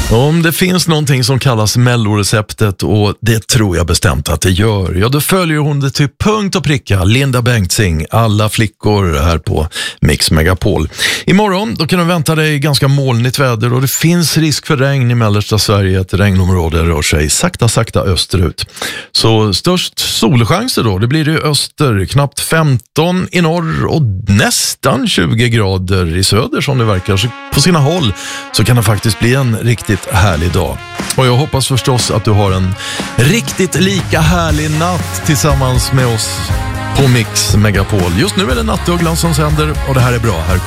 Om det finns någonting som kallas melloreceptet, och det tror jag bestämt att det gör, ja då följer hon det till punkt och pricka. Linda Bengtzing, alla flickor här på Mix Megapol. Imorgon då kan du vänta dig ganska molnigt väder och det finns risk för regn i mellersta Sverige. Ett regnområde rör sig sakta österut. Så störst solchanser då, det blir i öster, knappt 15 i norr och nästan 20 grader i söder som det verkar. Så på sina håll så kan det faktiskt bli en riktigt härlig dag. Och jag hoppas förstås att du har en riktigt lika härlig natt tillsammans med oss på Mix Megapol. Just nu är det Nattugglan som sänder och det här är bra. Här kommer